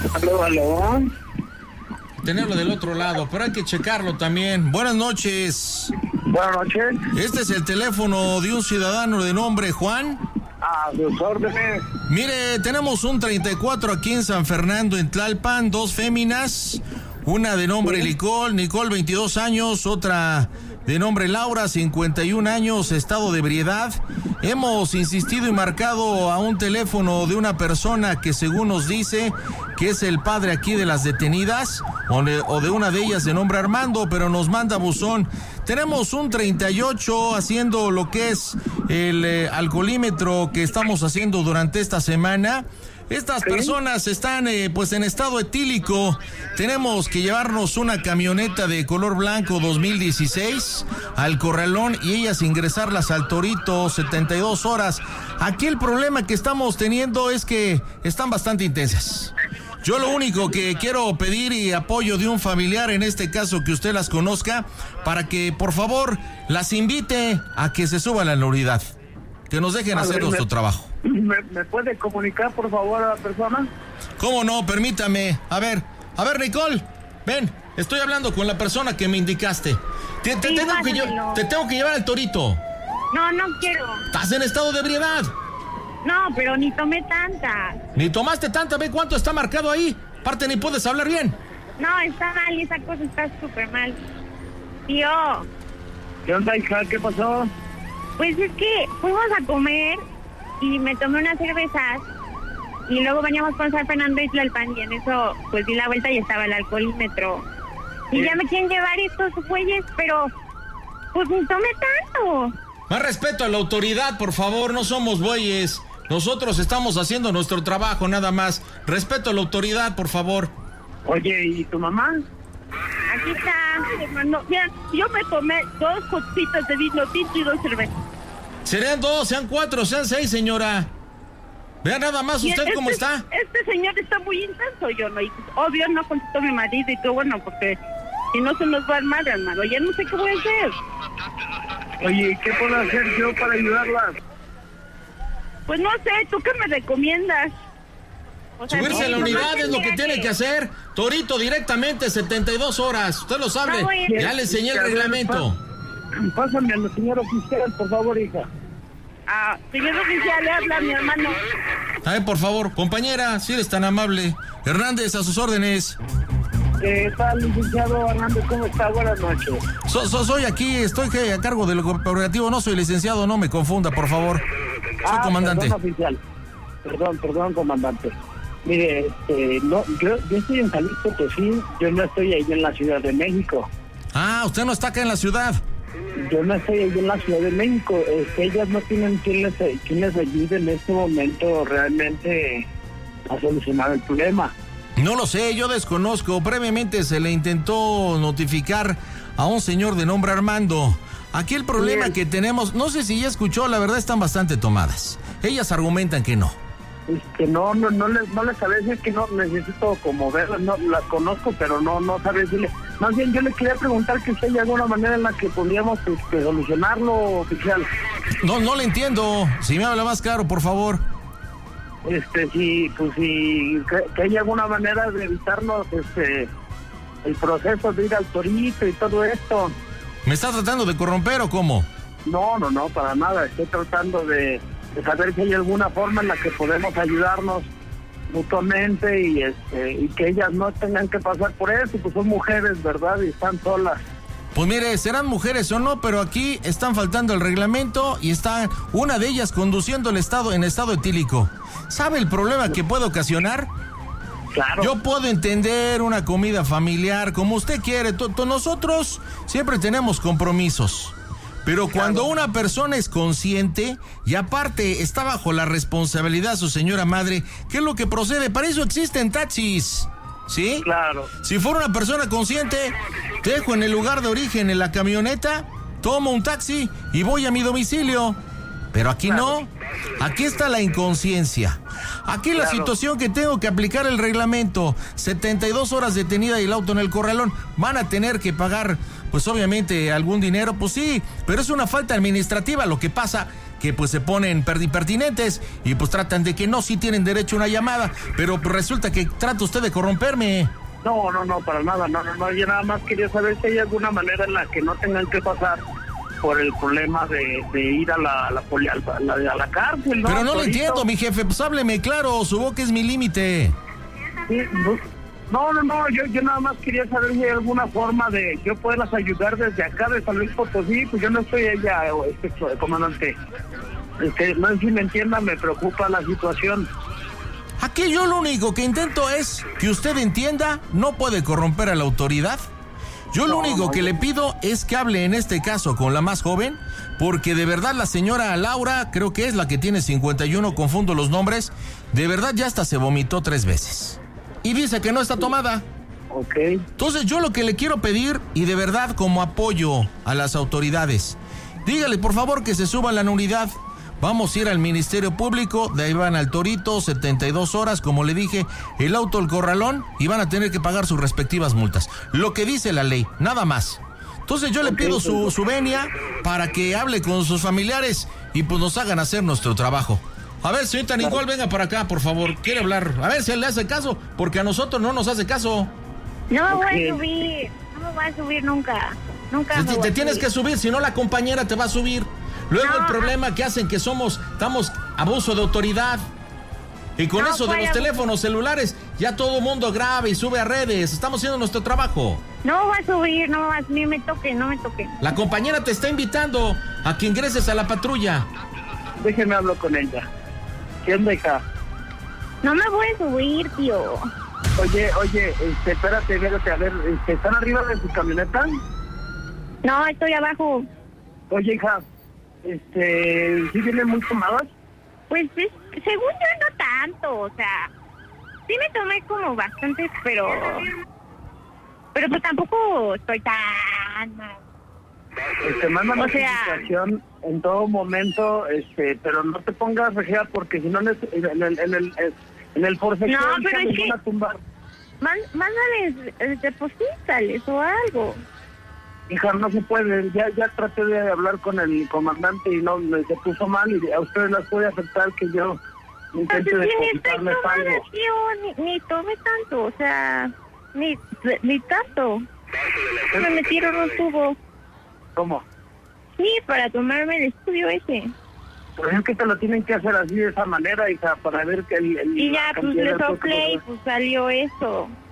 Aló. Tenerlo del otro lado, pero hay que checarlo también. Buenas noches. Buenas noches. Este es el teléfono de un ciudadano de nombre Juan. A sus órdenes. Mire, tenemos un 34 aquí en San Fernando, en Tlalpan, 2 féminas. Una de nombre Nicole, 22 años, otra de nombre Laura, 51 años, estado de ebriedad. Hemos insistido y marcado a un teléfono de una persona que según nos dice que es el padre aquí de las detenidas, o de una de ellas de nombre Armando, pero nos manda buzón. Tenemos un 38 haciendo lo que es el alcoholímetro que estamos haciendo durante esta semana. Estas personas están pues en estado etílico. Tenemos que llevarnos una camioneta de color blanco 2016 al Corralón y ellas ingresarlas al Torito 72 horas. Aquí el problema que estamos teniendo es que están bastante intensas. Yo lo único que quiero pedir y apoyo de un familiar, en este caso que usted las conozca, para que por favor las invite a que se suban a la unidad, que nos dejen hacer nuestro trabajo. ¿Me puede comunicar por favor a la persona? ¿Cómo no? Permítame. A ver, Nicole, ven, estoy hablando con la persona que me indicaste. Te tengo que llevar al Torito. No quiero. Estás en estado de ebriedad. No, pero ni tomé tanta. Ni tomaste tanta, ve cuánto está marcado ahí. Aparte ni puedes hablar bien. No, está mal, esa cosa está súper mal. Tío. ¿Qué onda, hija? ¿Qué pasó? Pues es que fuimos a comer y me tomé unas cervezas y luego veníamos con San Fernando y Tlalpan y en eso pues di la vuelta y estaba el alcoholímetro. Y ya me quieren llevar estos güeyes, pero pues ni tomé tanto. Más respeto a la autoridad, por favor, no somos bueyes. Nosotros estamos haciendo nuestro trabajo, nada más. Respeto a la autoridad, por favor. Oye, ¿y tu mamá? Aquí está, hermano. Mira, yo me tomé 2 copitas de vino tinto y 2 cervezas. Serían 2, sean 4, sean 6, señora. Vea nada más usted cómo está. Este señor está muy intenso, yo no. Y obvio no contestó mi marido y qué bueno, porque si no se nos va a armar, hermano. Ya no sé qué voy a hacer. Oye, ¿qué puedo hacer yo para ayudarlas? Pues no sé, ¿tú qué me recomiendas? O sea, subirse a la unidad es lo que tiene que hacer. Torito directamente, 72 horas. Usted lo sabe. Ya le enseñé el reglamento. Pásame a la señora oficial, por favor, hija. Señor oficial, le habla a mi hermano. A ver, por favor, compañera, si eres tan amable. Hernández, a sus órdenes. ¿Qué tal, licenciado Hernández? ¿Cómo está? Buenas noches. Soy aquí, estoy a cargo del operativo, no soy licenciado, no me confunda, por favor. Soy comandante. Perdón, oficial. Perdón, comandante. Mire, no, yo estoy en San Luis Potosí, yo no estoy ahí en la Ciudad de México. Usted no está acá en la ciudad. Yo no estoy ahí en la Ciudad de México. Ellas no tienen quien les ayude en este momento realmente a solucionar el problema. No lo sé, yo desconozco. Previamente se le intentó notificar a un señor de nombre Armando. Aquí el problema que tenemos, no sé si ya escuchó, la verdad están bastante tomadas. Ellas argumentan que no. No les sabe decir que no necesito como verlas, no las conozco, pero no sabe decirle. Más bien yo le quería preguntar que si hay alguna manera en la que podríamos solucionarlo, oficial. No le entiendo. Si me habla más claro, por favor. Si que hay alguna manera de evitarnos el proceso de ir al Torito y todo esto. ¿Me está tratando de corromper o cómo? No, para nada. Estoy tratando de saber si hay alguna forma en la que podemos ayudarnos mutuamente y que ellas no tengan que pasar por eso, pues son mujeres, ¿verdad? Y están solas. Pues mire, serán mujeres o no, pero aquí están faltando el reglamento y está una de ellas conduciendo el estado en estado etílico. ¿Sabe el problema que puede ocasionar? Claro. Yo puedo entender una comida familiar, como usted quiere. Nosotros siempre tenemos compromisos. Pero cuando una persona es consciente y aparte está bajo la responsabilidad de su señora madre, ¿qué es lo que procede? Para eso existen taxis, ¿sí? Claro. Si fuera una persona consciente, te dejo en el lugar de origen en la camioneta, tomo un taxi y voy a mi domicilio. Pero aquí no, aquí está la inconsciencia. Aquí la situación que tengo que aplicar el reglamento, 72 horas detenida y el auto en el corralón, van a tener que pagar, pues obviamente algún dinero, pues sí, pero es una falta administrativa. Lo que pasa que que pues se ponen impertinentes y pues tratan de que no, sí tienen derecho a una llamada, pero pues resulta que trata usted de corromperme. No, para nada, no, yo nada más quería saber si hay alguna manera en la que no tengan que pasar por el problema de ir a la cárcel, ¿no? Pero no lo entiendo, mi jefe, pues hábleme claro, su boca es mi límite. Sí, no, yo nada más quería saber si hay alguna forma de yo poderlas ayudar desde acá de San Luis Potosí, pues yo no estoy allá, comandante. No sé si me entiendan, me preocupa la situación. Aquí yo lo único que intento es que usted entienda, no puede corromper a la autoridad. Yo lo único que le pido es que hable en este caso con la más joven, porque de verdad la señora Laura, creo que es la que tiene 51, confundo los nombres, de verdad ya hasta se vomitó 3 veces. Y dice que no está tomada. Ok. Entonces yo lo que le quiero pedir, y de verdad como apoyo a las autoridades, dígale por favor que se suba a la unidad. Vamos a ir al Ministerio Público, de ahí van al Torito, 72 horas, como le dije, el auto al corralón, y van a tener que pagar sus respectivas multas. Lo que dice la ley, nada más. Entonces yo le pido su venia para que hable con sus familiares y pues nos hagan hacer nuestro trabajo. A ver, señorita Nicole, venga para acá, por favor, quiere hablar. A ver si él le hace caso, porque a nosotros no nos hace caso. No me voy a subir nunca. Te tienes que subir, si no la compañera te va a subir. Luego el problema que hacen que estamos abuso de autoridad. Y con eso de los teléfonos celulares, ya todo el mundo graba y sube a redes. Estamos haciendo nuestro trabajo. No va a subir, ni me toque. La compañera te está invitando a que ingreses a la patrulla. Déjeme hablar con ella. ¿Quién deja? No me voy a subir, tío. Oye, espérate, a ver, ¿están arriba de su camioneta? No, estoy abajo. Oye, hija, ¿sí vienen muy tomadas? Pues según yo no tanto, o sea, sí me tomé como bastantes, pero pues tampoco estoy tan mal. Manda notificación en todo momento, pero no te pongas regia porque si no en el forcejeo no, pero es van a tumbar. Mándales, deposítales o algo. Hija, no se puede, ya traté de hablar con el comandante y no, se puso mal y a ustedes les puede afectar que yo intente depositarles algo. Ni tome tanto, o sea, ni tanto. Me metieron un tubo. ¿Cómo? Sí, para tomarme el estudio ese. Pero es que te lo tienen que hacer así de esa manera, hija, para ver que y ya, pues le soplé y pues salió eso.